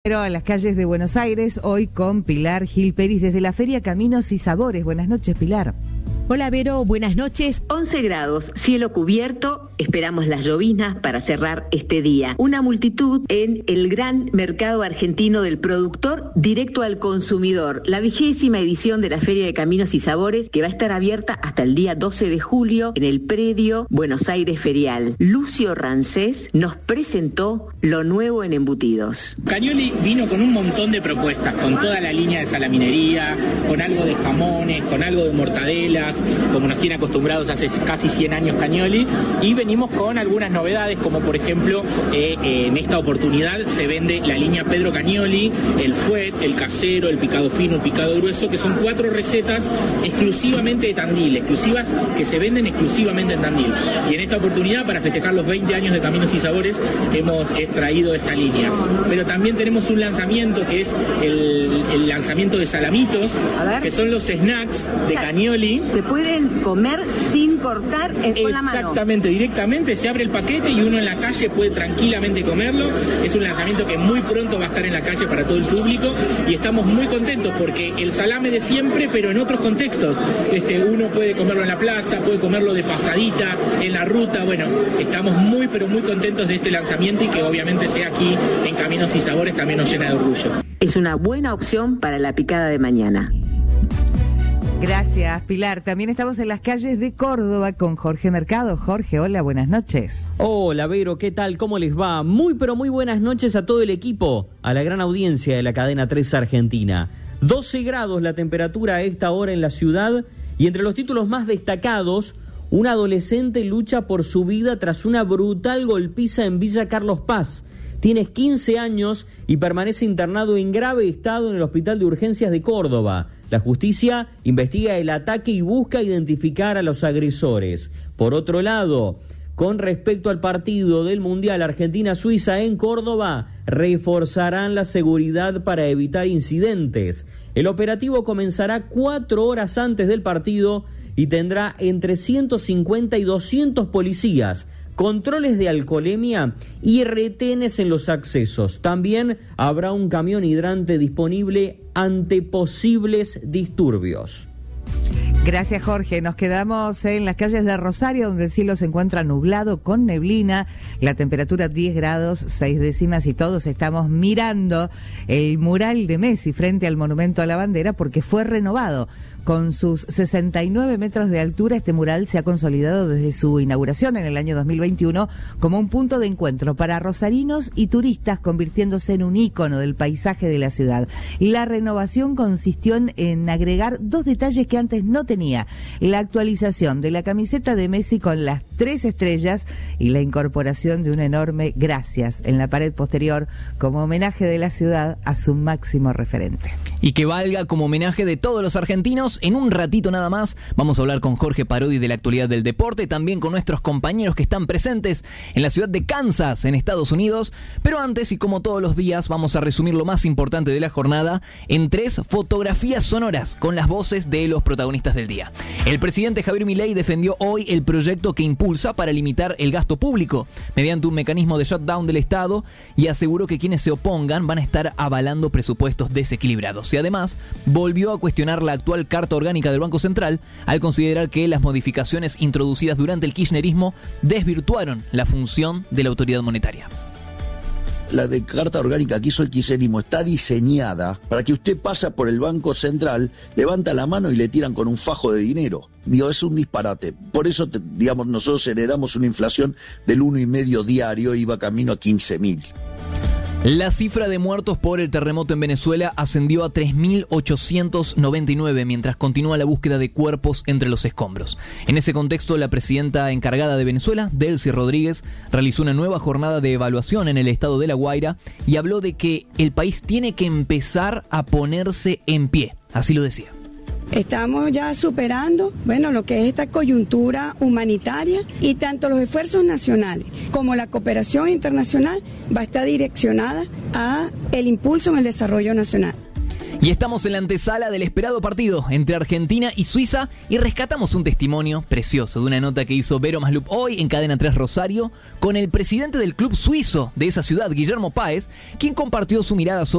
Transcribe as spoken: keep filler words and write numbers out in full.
Pero en las calles de Buenos Aires, hoy con Pilar Gil Peris desde la Feria Caminos y Sabores. Buenas noches, Pilar. Hola, Vero, buenas noches. once grados, cielo cubierto, esperamos las lloviznas para cerrar este día. Una multitud en el gran mercado argentino del productor directo al consumidor, la vigésima edición de la Feria de Caminos y Sabores, que va a estar abierta hasta el día doce de julio en el predio Buenos Aires Ferial. Lucio Rancés nos presentó lo nuevo en embutidos. Cagnoli vino con un montón de propuestas, con toda la línea de salaminería, con algo de jamones, con algo de mortadelas, como nos tiene acostumbrados hace casi cien años Cagnoli, y venimos con algunas novedades, como por ejemplo, eh, eh, en esta oportunidad se vende la línea Pedro Cagnoli, el fuet, el casero, el picado fino, el picado grueso, que son cuatro recetas exclusivamente de Tandil, exclusivas que se venden exclusivamente en Tandil. Y en esta oportunidad, para festejar los veinte años de Caminos y Sabores, hemos extraído esta línea. Pero también tenemos un lanzamiento que es el, el lanzamiento de salamitos, que son los snacks de Cagnoli. Se pueden comer sin cortar eh, con la mano. Exactamente, directamente se abre el paquete y uno en la calle puede tranquilamente comerlo. Es un lanzamiento que muy pronto va a estar en la calle para todo el público y estamos muy contentos porque el salame de siempre, pero en otros contextos. Este, uno puede comerlo en la plaza, puede comerlo de pasadita, en la ruta. Bueno, estamos muy, pero muy contentos de este lanzamiento y que obviamente sea aquí en Caminos y Sabores también nos llena de orgullo. Es una buena opción para la picada de mañana. Gracias, Pilar. También estamos en las calles de Córdoba con Jorge Mercado. Jorge, hola, buenas noches. Hola, Vero, ¿qué tal? ¿Cómo les va? Muy, pero muy buenas noches a todo el equipo, a la gran audiencia de la cadena tres Argentina. doce grados la temperatura a esta hora en la ciudad y entre los títulos más destacados, un adolescente lucha por su vida tras una brutal golpiza en Villa Carlos Paz. Tiene quince años y permanece internado en grave estado en el Hospital de Urgencias de Córdoba. La justicia investiga el ataque y busca identificar a los agresores. Por otro lado, con respecto al partido del Mundial Argentina-Suiza en Córdoba, reforzarán la seguridad para evitar incidentes. El operativo comenzará cuatro horas antes del partido y tendrá entre ciento cincuenta y doscientos policías, controles de alcoholemia y retenes en los accesos. También habrá un camión hidrante disponible ante posibles disturbios. Gracias, Jorge. Nos quedamos en las calles de Rosario, donde el cielo se encuentra nublado con neblina, la temperatura diez grados, seis décimas, y todos estamos mirando el mural de Messi frente al Monumento a la Bandera porque fue renovado. Con sus sesenta y nueve metros de altura, este mural se ha consolidado desde su inauguración en el año dos mil veintiuno como un punto de encuentro para rosarinos y turistas, convirtiéndose en un ícono del paisaje de la ciudad. La renovación consistió en, en agregar dos detalles que antes no tenía: la actualización de la camiseta de Messi con las tres estrellas y la incorporación de un enorme gracias en la pared posterior como homenaje de la ciudad a su máximo referente. Y que valga como homenaje de todos los argentinos. En un ratito nada más vamos a hablar con Jorge Parodi de la actualidad del deporte, también con nuestros compañeros que están presentes en la ciudad de Kansas, en Estados Unidos. Pero antes, y como todos los días, vamos a resumir lo más importante de la jornada en tres fotografías sonoras con las voces de los protagonistas del día. El presidente Javier Milei defendió hoy el proyecto que impulsa para limitar el gasto público mediante un mecanismo de shutdown del Estado y aseguró que quienes se opongan van a estar avalando presupuestos desequilibrados. Y además volvió a cuestionar la actual Carta Orgánica del Banco Central al considerar que las modificaciones introducidas durante el kirchnerismo desvirtuaron la función de la autoridad monetaria. La de Carta Orgánica que hizo el kirchnerismo está diseñada para que usted pasa por el Banco Central, levanta la mano y le tiran con un fajo de dinero. Digo, es un disparate. Por eso, te, digamos, nosotros heredamos una inflación del uno y medio diario, iba camino a quince mil. La cifra de muertos por el terremoto en Venezuela ascendió a tres mil ochocientos noventa y nueve, mientras continúa la búsqueda de cuerpos entre los escombros. En ese contexto, la presidenta encargada de Venezuela, Delcy Rodríguez, realizó una nueva jornada de evaluación en el estado de La Guaira y habló de que el país tiene que empezar a ponerse en pie. Así lo decía. Estamos ya superando, bueno, lo que es esta coyuntura humanitaria, y tanto los esfuerzos nacionales como la cooperación internacional va a estar direccionada a el impulso en el desarrollo nacional. Y estamos en la antesala del esperado partido entre Argentina y Suiza y rescatamos un testimonio precioso de una nota que hizo Vero Maslup hoy en Cadena tres Rosario con el presidente del club suizo de esa ciudad, Guillermo Páez, quien compartió su mirada sobre